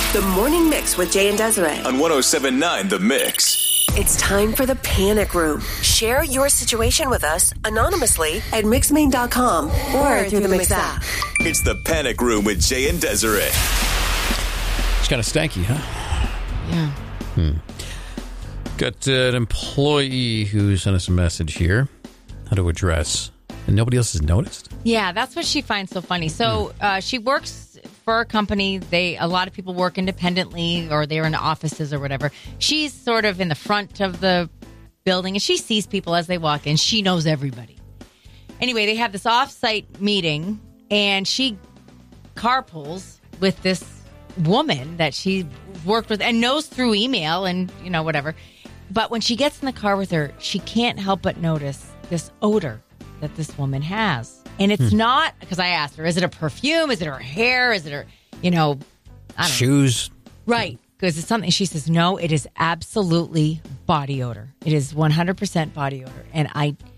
The Morning Mix with Jay and Desiree. On 107.9 The Mix. It's time for the Panic Room. Share your situation with us anonymously at Mixmain.com or through the Mix app. It's the Panic Room with Jay and Desiree. It's kind of stanky, huh? Yeah. Got an employee who sent us a message here. How to address. And nobody else has noticed? Yeah, that's what she finds so funny. So she works for a company. A lot of people work independently or they're in offices or whatever. She's sort of in the front of the building and she sees people as they walk in. She knows everybody. Anyway, they have this off-site meeting and she carpools with this woman that she worked with and knows through email and, whatever. But when she gets in the car with her, she can't help but notice this odor that this woman has. And it's not, because I asked her, is it a perfume? Is it her hair? Is it her, I don't know. Shoes? Right. Because it's something, she says, no, it is absolutely body odor. It is 100% body odor. And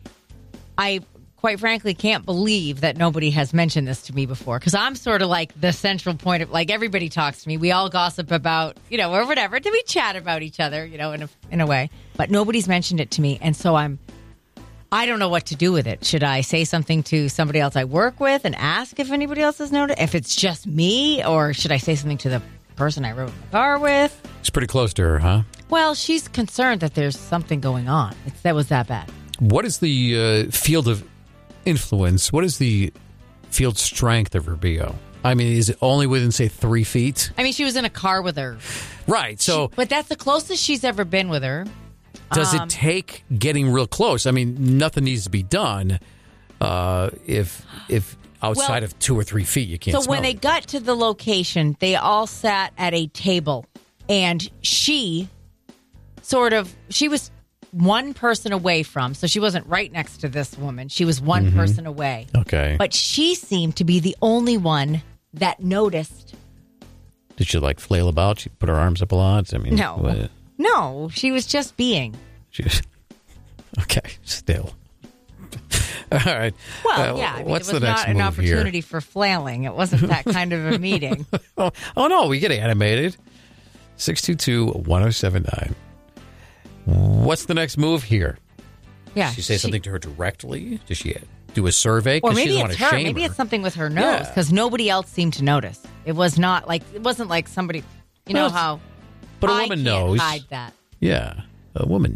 I quite frankly can't believe that nobody has mentioned this to me before. Because I'm sort of like the central point of, like, everybody talks to me. We all gossip about, or whatever. Do we chat about each other, in a way. But nobody's mentioned it to me. And so I don't know what to do with it. Should I say something to somebody else I work with and ask if anybody else has noticed? If it's just me, or should I say something to the person I rode in the car with? It's pretty close to her, huh? Well, she's concerned that there's something going on. That was that bad. What is the field of influence? What is the field strength of her BO? I mean, is it only within, say, 3 feet? I mean, she was in a car with her. Right, so... But that's the closest she's ever been with her. Does it take getting real close? I mean, nothing needs to be done if outside of 2 or 3 feet you can't smell. So when they got to the location, they all sat at a table, and she was one person away from, so she wasn't right next to this woman. She was one person away. Okay. But she seemed to be the only one that noticed. Did she, flail about? She put her arms up a lot? I mean, no. What? No, she was just being. Okay, still. All right. Well, yeah. I mean, what's it was the next not an move opportunity here? for flailing. It wasn't that kind of a meeting. Oh, no, we get animated. 622-1079. What's the next move here? Yeah. Does she say something to her directly? Does she do a survey? Or maybe she it's her. Maybe it's something with her nose because nobody else seemed to notice. It wasn't like somebody. You know how. But a I woman can't knows. hide that. Yeah, a woman